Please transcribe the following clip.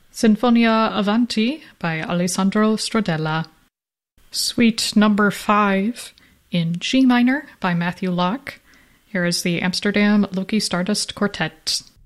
Sinfonia Avanti by Alessandro Stradella. Suite number 5 in G minor by Matthew Locke. Here is the Amsterdam Loki Stardust Quartet.